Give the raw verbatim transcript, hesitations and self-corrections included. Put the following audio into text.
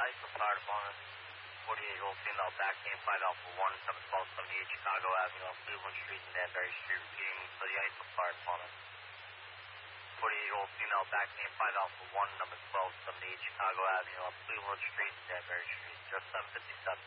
Ice Fire Department. forty-eight-year-old female back name five Alpha one, seven twelve seventy-eight Chicago Avenue off Cleveland Street and Danbury Street. Repeating for the Ice Fire Department. forty-eight-year-old female back name five Alpha one, number twelve seventy-eight Chicago Avenue off Cleveland Street and Danbury Street. Just seven fifty-seven.